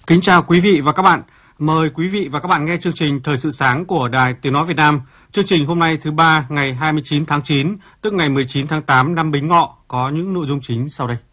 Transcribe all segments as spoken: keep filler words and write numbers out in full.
Kính chào quý vị và các bạn. Mời quý vị và các bạn nghe chương trình Thời sự sáng của Đài Tiếng nói Việt Nam. Chương trình hôm nay thứ ba ngày hai mươi chín tháng chín, tức ngày mười chín tháng tám năm Bính Ngọ có những nội dung chính sau đây.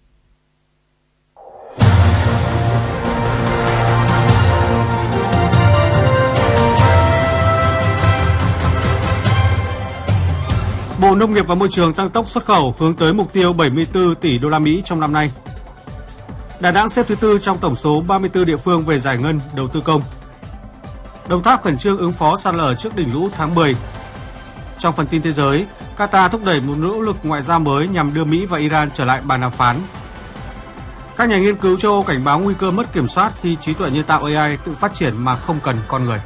Bộ Nông nghiệp và Môi trường tăng tốc xuất khẩu hướng tới mục tiêu bảy mươi tư tỷ đô la Mỹ trong năm nay. Đà Nẵng xếp thứ tư trong tổng số ba mươi tư địa phương về giải ngân đầu tư công. Đồng Tháp khẩn trương ứng phó sạt lở trước đỉnh lũ tháng mười. Trong phần tin thế giới, Qatar thúc đẩy một nỗ lực ngoại giao mới nhằm đưa Mỹ và Iran trở lại bàn đàm phán. Các nhà nghiên cứu châu Âu cảnh báo nguy cơ mất kiểm soát khi trí tuệ nhân tạo a i tự phát triển mà không cần con người.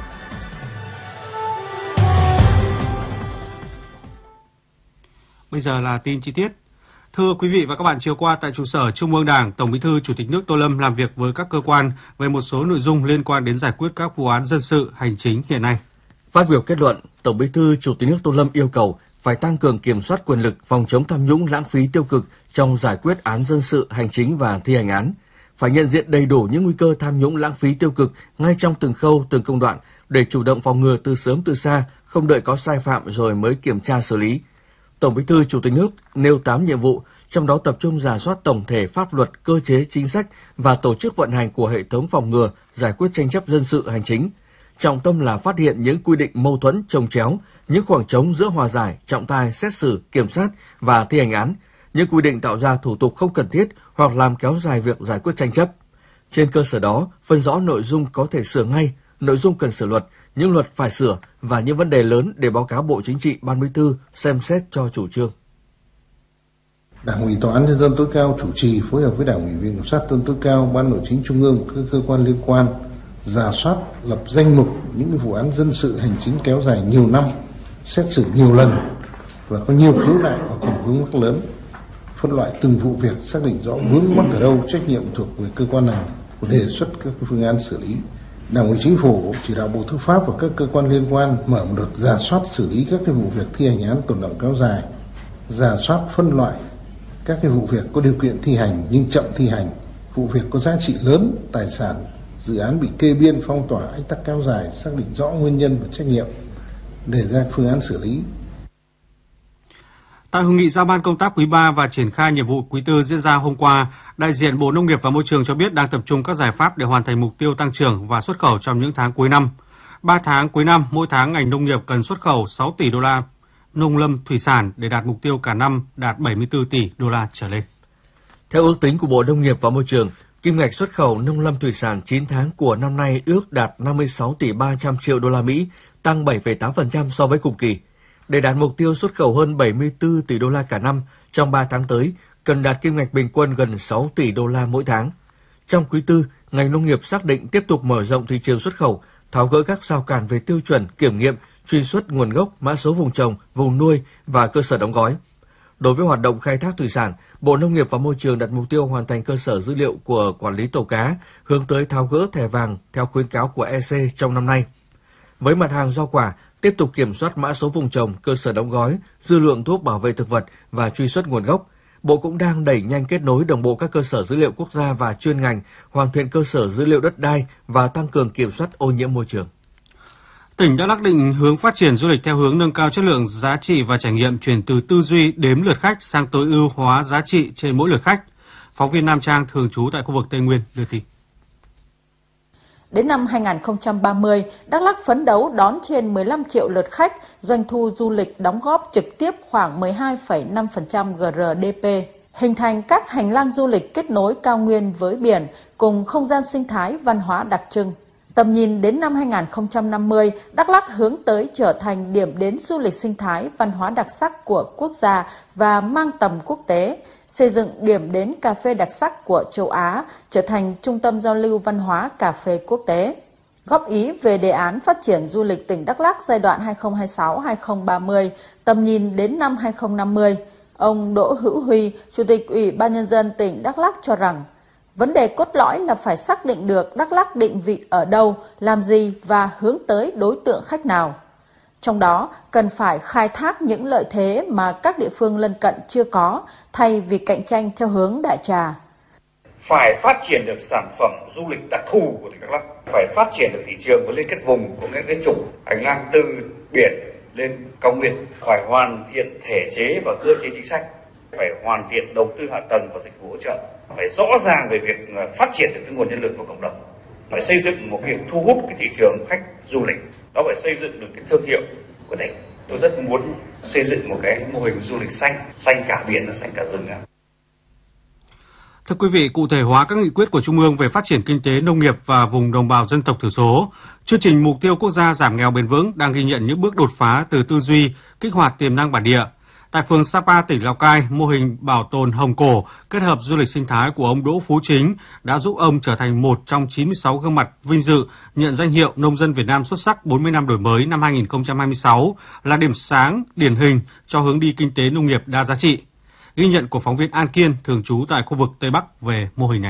Bây giờ là tin chi tiết. Thưa quý vị và các bạn, chiều qua tại trụ sở Trung ương Đảng, Tổng Bí thư Chủ tịch nước Tô Lâm làm việc với các cơ quan về một số nội dung liên quan đến giải quyết các vụ án dân sự, hành chính hiện nay. Phát biểu kết luận, Tổng Bí thư Chủ tịch nước Tô Lâm yêu cầu phải tăng cường kiểm soát quyền lực, phòng chống tham nhũng, lãng phí tiêu cực trong giải quyết án dân sự, hành chính và thi hành án. Phải nhận diện đầy đủ những nguy cơ tham nhũng, lãng phí tiêu cực ngay trong từng khâu, từng công đoạn để chủ động phòng ngừa từ sớm từ xa, không đợi có sai phạm rồi mới kiểm tra xử lý. Tổng Bí thư Chủ tịch nước nêu tám nhiệm vụ, trong đó tập trung rà soát tổng thể pháp luật, cơ chế, chính sách và tổ chức vận hành của hệ thống phòng ngừa, giải quyết tranh chấp dân sự hành chính. Trọng tâm là phát hiện những quy định mâu thuẫn, chồng chéo, những khoảng trống giữa hòa giải, trọng tài, xét xử, kiểm sát và thi hành án, những quy định tạo ra thủ tục không cần thiết hoặc làm kéo dài việc giải quyết tranh chấp. Trên cơ sở đó, phân rõ nội dung có thể sửa ngay, nội dung cần sửa luật, những luật phải sửa và những vấn đề lớn để báo cáo Bộ Chính trị, Ban Bí thư xem xét cho chủ trương. Đảng ủy Tòa án Nhân dân tối cao chủ trì phối hợp với Đảng ủy Viện Kiểm sát Nhân dân tối cao, Ban Nội chính Trung ương và các cơ quan liên quan rà soát, lập danh mục những vụ án dân sự hành chính kéo dài nhiều năm, xét xử nhiều lần và có nhiều khiếu nại và còn vướng mắc lớn, phân loại từng vụ việc, xác định rõ vướng mắc ở đâu, trách nhiệm thuộc về cơ quan nào, đề xuất các phương án xử lý. Đảng ủy Chính phủ chỉ đạo Bộ Tư pháp và các cơ quan liên quan mở một đợt rà soát xử lý các cái vụ việc thi hành án tồn đọng kéo dài, rà soát phân loại các cái vụ việc có điều kiện thi hành nhưng chậm thi hành, vụ việc có giá trị lớn, tài sản, dự án bị kê biên, phong tỏa, ách tắc kéo dài, xác định rõ nguyên nhân và trách nhiệm, đề ra phương án xử lý. Tại hội nghị giao ban công tác quý ba và triển khai nhiệm vụ quý tư diễn ra hôm qua, đại diện Bộ Nông nghiệp và Môi trường cho biết đang tập trung các giải pháp để hoàn thành mục tiêu tăng trưởng và xuất khẩu trong những tháng cuối năm. ba tháng cuối năm, mỗi tháng ngành nông nghiệp cần xuất khẩu sáu tỷ đô la nông lâm thủy sản để đạt mục tiêu cả năm đạt bảy mươi tư tỷ đô la trở lên. Theo ước tính của Bộ Nông nghiệp và Môi trường, kim ngạch xuất khẩu nông lâm thủy sản chín tháng của năm nay ước đạt năm mươi sáu tỷ ba trăm triệu đô la Mỹ, tăng bảy phẩy tám phần trăm so với cùng kỳ. Để đạt mục tiêu xuất khẩu hơn bảy mươi tư tỷ đô la cả năm, trong ba tháng tới, cần đạt kim ngạch bình quân gần sáu tỷ đô la mỗi tháng. Trong quý tư, ngành nông nghiệp xác định tiếp tục mở rộng thị trường xuất khẩu, tháo gỡ các rào cản về tiêu chuẩn, kiểm nghiệm, truy xuất nguồn gốc, mã số vùng trồng, vùng nuôi và cơ sở đóng gói. Đối với hoạt động khai thác thủy sản, Bộ Nông nghiệp và Môi trường đặt mục tiêu hoàn thành cơ sở dữ liệu của quản lý tàu cá, hướng tới tháo gỡ thẻ vàng theo khuyến cáo của e xê trong năm nay. Với mặt hàng rau quả, tiếp tục kiểm soát mã số vùng trồng, cơ sở đóng gói, dư lượng thuốc bảo vệ thực vật và truy xuất nguồn gốc. Bộ cũng đang đẩy nhanh kết nối đồng bộ các cơ sở dữ liệu quốc gia và chuyên ngành, hoàn thiện cơ sở dữ liệu đất đai và tăng cường kiểm soát ô nhiễm môi trường. Tỉnh Đắk Lắk định hướng phát triển du lịch theo hướng nâng cao chất lượng giá trị và trải nghiệm, chuyển từ tư duy đếm lượt khách sang tối ưu hóa giá trị trên mỗi lượt khách. Phóng viên Nam Trang thường trú tại khu vực Tây Nguyên đưa tin. Đến năm hai nghìn không trăm ba mươi, Đắk Lắk phấn đấu đón trên mười lăm triệu lượt khách, doanh thu du lịch đóng góp trực tiếp khoảng mười hai phẩy năm phần trăm giê rờ đê pê, hình thành các hành lang du lịch kết nối cao nguyên với biển cùng không gian sinh thái văn hóa đặc trưng. Tầm nhìn đến năm hai nghìn không trăm năm mươi, Đắk Lắk hướng tới trở thành điểm đến du lịch sinh thái văn hóa đặc sắc của quốc gia và mang tầm quốc tế, xây dựng điểm đến cà phê đặc sắc của châu Á, trở thành trung tâm giao lưu văn hóa cà phê quốc tế. Góp ý về đề án phát triển du lịch tỉnh Đắk Lắk giai đoạn hai nghìn không trăm hai mươi sáu đến hai nghìn không trăm ba mươi, tầm nhìn đến năm hai nghìn không trăm năm mươi, ông Đỗ Hữu Huy, Chủ tịch Ủy ban Nhân dân tỉnh Đắk Lắk cho rằng, vấn đề cốt lõi là phải xác định được Đắk Lắk định vị ở đâu, làm gì và hướng tới đối tượng khách nào. Trong đó, cần phải khai thác những lợi thế mà các địa phương lân cận chưa có, thay vì cạnh tranh theo hướng đại trà. phải phát triển được sản phẩm du lịch đặc thù của tỉnh Đắk Lắk, phải phát triển được thị trường và liên kết vùng của các cái trục hành lang từ biển lên cao nguyên, phải hoàn thiện thể chế và cơ chế chính sách, phải hoàn thiện đầu tư hạ tầng và dịch vụ hỗ trợ, phải rõ ràng về việc phát triển được cái nguồn nhân lực của cộng đồng, phải xây dựng một việc thu hút cái thị trường khách du lịch, đó phải xây dựng được cái thương hiệu của tỉnh. Tôi rất muốn xây dựng một cái mô hình du lịch xanh, xanh cả biển và xanh cả rừng. Thưa quý vị, cụ thể hóa các nghị quyết của Trung ương về phát triển kinh tế nông nghiệp và vùng đồng bào dân tộc thiểu số, chương trình mục tiêu quốc gia giảm nghèo bền vững đang ghi nhận những bước đột phá từ tư duy, kích hoạt tiềm năng bản địa. Tại phường Sapa, tỉnh Lào Cai, mô hình bảo tồn hồng cổ kết hợp du lịch sinh thái của ông Đỗ Phú Chính đã giúp ông trở thành một trong chín mươi sáu gương mặt vinh dự nhận danh hiệu Nông dân Việt Nam xuất sắc bốn mươi năm đổi mới năm hai nghìn không trăm hai mươi sáu, là điểm sáng, điển hình cho hướng đi kinh tế nông nghiệp đa giá trị. Ghi nhận của phóng viên An Kiên, thường trú tại khu vực Tây Bắc về mô hình này.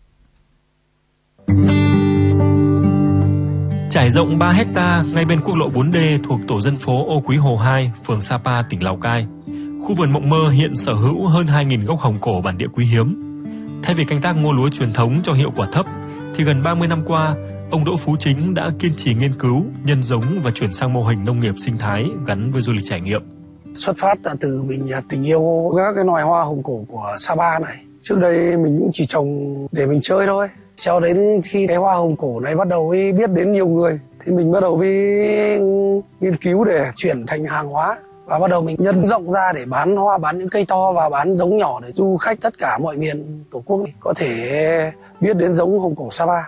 Trải rộng ba héc ta ngay bên quốc lộ bốn D thuộc tổ dân phố Ô Quý Hồ hai, phường Sapa, tỉnh Lào Cai, khu vườn Mộng Mơ hiện sở hữu hơn hai nghìn gốc hồng cổ bản địa quý hiếm. Thay vì canh tác ngô lúa truyền thống cho hiệu quả thấp, thì gần ba mươi năm qua, ông Đỗ Phú Chính đã kiên trì nghiên cứu, nhân giống và chuyển sang mô hình nông nghiệp sinh thái gắn với du lịch trải nghiệm. Xuất phát từ mình tình yêu các cái loài hoa hồng cổ của Sapa này. Trước đây mình cũng chỉ trồng để mình chơi thôi. Sau đến khi cái hoa hồng cổ này bắt đầu biết đến nhiều người, thì mình bắt đầu với nghiên cứu để chuyển thành hàng hóa. Và bắt đầu mình nhân rộng ra để bán hoa, bán những cây to và bán giống nhỏ để du khách tất cả mọi miền Tổ quốc có thể biết đến giống hồng cổ Sapa.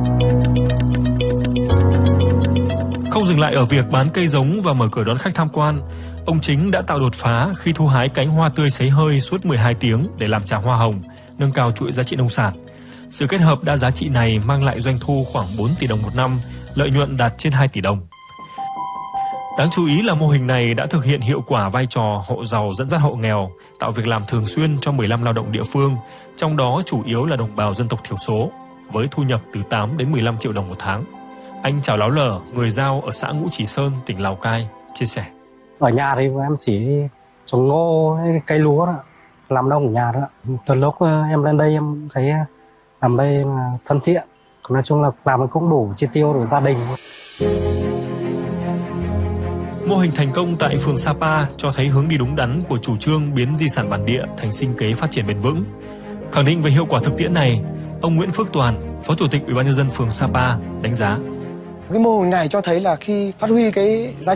Không dừng lại ở việc bán cây giống và mở cửa đón khách tham quan, ông Chính đã tạo đột phá khi thu hái cánh hoa tươi sấy hơi suốt mười hai tiếng để làm trà hoa hồng, nâng cao chuỗi giá trị nông sản. Sự kết hợp đa giá trị này mang lại doanh thu khoảng bốn tỷ đồng một năm, lợi nhuận đạt trên hai tỷ đồng. Đáng chú ý là mô hình này đã thực hiện hiệu quả vai trò hộ giàu dẫn dắt hộ nghèo, tạo việc làm thường xuyên cho mười lăm lao động địa phương, trong đó chủ yếu là đồng bào dân tộc thiểu số, với thu nhập từ tám đến mười lăm triệu đồng một tháng. Anh Trảo Láo Lở, người Dao ở xã Ngũ Chỉ Sơn, tỉnh Lào Cai, chia sẻ. Ở nhà thì em chỉ trồng ngô, cây lúa đó, làm nông ở nhà đó. Từ lúc em lên đây em thấy làm đây thân thiện, nói chung là làm cũng đủ chi tiêu của gia đình. Mô hình thành công tại phường Sapa cho thấy hướng đi đúng đắn của chủ trương biến di sản bản địa thành sinh kế phát triển bền vững. Khẳng định về hiệu quả thực tiễn này, ông Nguyễn Phước Toàn, Phó Chủ tịch Ủy ban nhân dân phường Sapa đánh giá: cái mô hình này cho thấy là khi phát huy cái giá